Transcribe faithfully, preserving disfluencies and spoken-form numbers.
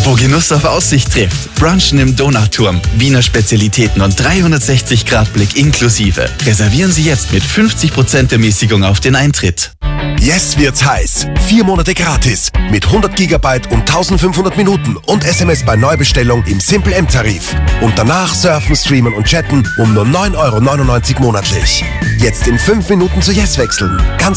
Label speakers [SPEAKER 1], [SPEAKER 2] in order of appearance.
[SPEAKER 1] Wo Genuss auf Aussicht trifft. Brunchen im Donauturm, Wiener Spezialitäten und dreihundertsechzig Grad Blick inklusive. Reservieren Sie jetzt mit fünfzig Prozent Ermäßigung auf den Eintritt.
[SPEAKER 2] Yes wird's heiß. Vier Monate gratis. Mit hundert Gigabyte und eintausendfünfhundert Minuten und S M S bei Neubestellung im Simple M-Tarif. Und danach surfen, streamen und chatten um nur neun Euro neunundneunzig monatlich. Jetzt in fünf Minuten zu Yes wechseln. Ganz